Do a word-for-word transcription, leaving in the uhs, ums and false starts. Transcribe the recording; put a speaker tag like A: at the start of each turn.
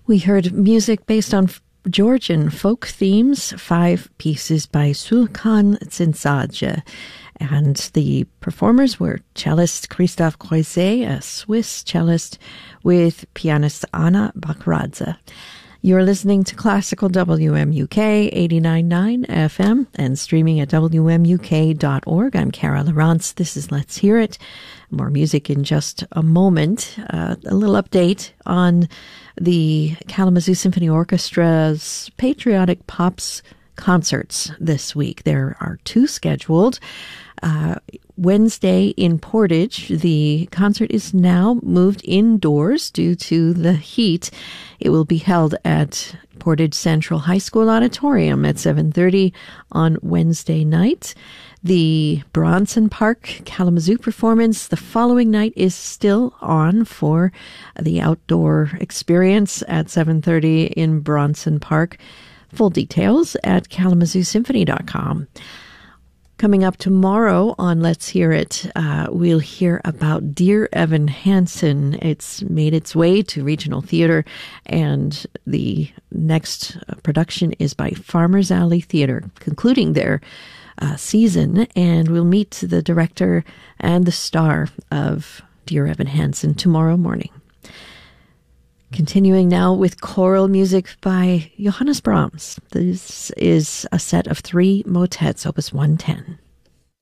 A: We heard music based on Georgian folk themes, five pieces by Sulkan Tsinsadze. And the performers were cellist Christophe Croiset, a Swiss cellist, with pianist Anna Bakradze. You're listening to Classical W M U K eighty-nine point nine F M and streaming at W M U K dot org. I'm Cara Lawrence. This is Let's Hear It. More music in just a moment. Uh, a little update on the Kalamazoo Symphony Orchestra's Patriotic Pops concerts this week. There are two scheduled. Uh, Wednesday in Portage, the concert is now moved indoors due to the heat. It will be held at Portage Central High School Auditorium at seven thirty on Wednesday night. The Bronson Park Kalamazoo performance the following night is still on for the outdoor experience at seven thirty in Bronson Park. Full details at kalamazoo symphony dot com. Coming up tomorrow on Let's Hear It, uh, we'll hear about Dear Evan Hansen. It's made its way to regional theater, and the next production is by Farmers Alley Theater, concluding their uh, season, and we'll meet the director and the star of Dear Evan Hansen tomorrow morning. Continuing now with choral music by Johannes Brahms. This is a set of three motets, opus one ten.